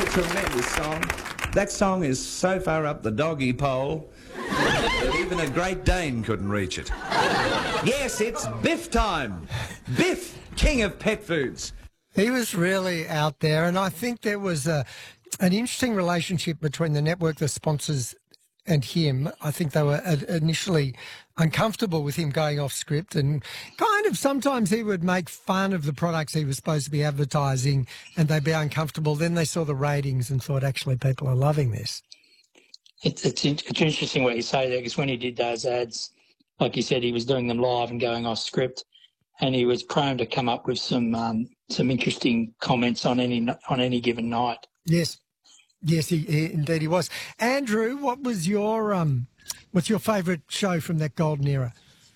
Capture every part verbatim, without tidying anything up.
tremendous song. That song is so far up the doggy pole that even a Great Dane couldn't reach it. Yes, it's Biff time. Biff, king of pet foods. He was really out there, and I think there was a, an interesting relationship between the network, the sponsors, and him. I think they were initially uncomfortable with him going off script, and kind of sometimes he would make fun of the products he was supposed to be advertising, and they'd be uncomfortable. Then they saw the ratings and thought, actually, people are loving this. It's, it's, it's interesting what you say there, because when he did those ads, like you said, he was doing them live and going off script, and he was prone to come up with some um, some interesting comments on any on any given night. Yes, yes, he, he indeed he was. Andrew, what was your um, what's your favourite show from that golden era?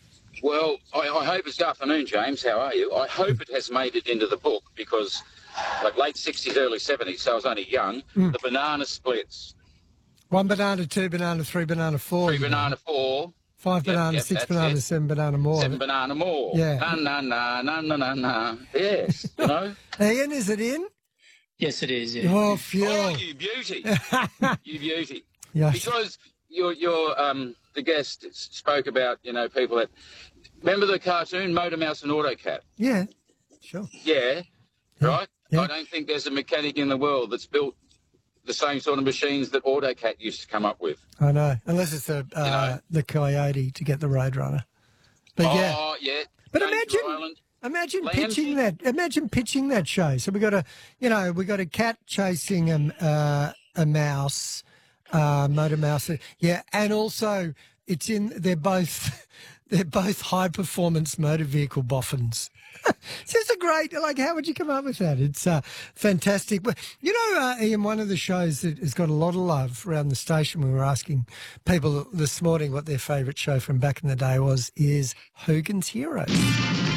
Well, I, I hope it's afternoon, James. How are you? I hope it has made it into the book because, like late sixties, early seventies, so I was only young. Mm. The Banana Splits. One banana, two banana, three banana, four. Three banana, four. Five yep, bananas, yep, six bananas, it. seven banana more. Seven banana more. Yeah. Na, na, na, na, na, na, na. Yes, you know. Ian, is it in? Yes, it is, yeah. Oh, phew. Oh, you beauty. You beauty. Yes. Because your, your, um, the guest spoke about, you know, people that... Remember the cartoon, Motor Mouse and Autocat? Yeah, sure. Yeah, yeah. Right? Yeah. I don't think there's a mechanic in the world that's built the same sort of machines that Autocat used to come up with. I know, unless it's the uh, you know? the Coyote to get the Roadrunner. But oh, yeah, yeah. But Danger imagine, Island. imagine Liam. pitching that. Imagine pitching that show. So we got a, you know, we got a cat chasing a uh, a mouse, uh, motor mouse. Yeah, and also it's in. They're both. They're both high-performance motor vehicle boffins. It's just a great, like, how would you come up with that? It's uh, fantastic. But, you know, uh, Ian, one of the shows that has got a lot of love around the station, we were asking people this morning what their favourite show from back in the day was, is Hogan's Heroes.